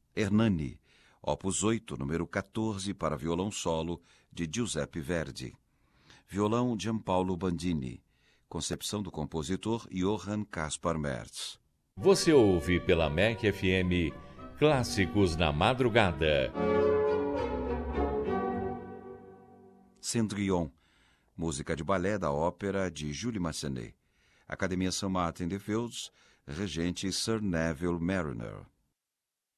Hernani, opus 8, número 14, para violão solo, de Giuseppe Verdi. Violão Giampaolo Bandini. Concepção do compositor Johann Caspar Merz. Você ouve pela MEC FM Clássicos na Madrugada. Cendrillon, música de balé da ópera de Jules Massenet. Academia St. Martin de Fields, regente Sir Neville Marriner.